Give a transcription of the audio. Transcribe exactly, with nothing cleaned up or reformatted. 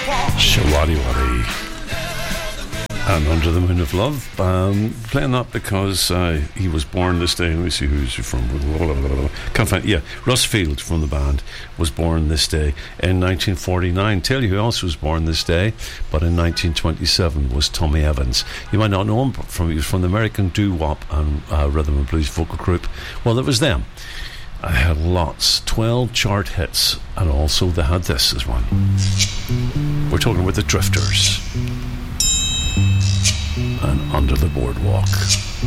Shawady Waddy and Under the Moon of Love. Um, playing that because uh, he was born this day. Let me see who's from. Can't find. Yeah, Russ Field from the band was born this day in nineteen forty-nine. Tell you who else was born this day, but in nineteen twenty-seven was Tommy Evans. You might not know him from he was from the American doo-wop and uh, rhythm and blues vocal group. Well, it was them. I had lots, twelve chart hits, and also they had this as one. We're talking about the Drifters and Under the Boardwalk.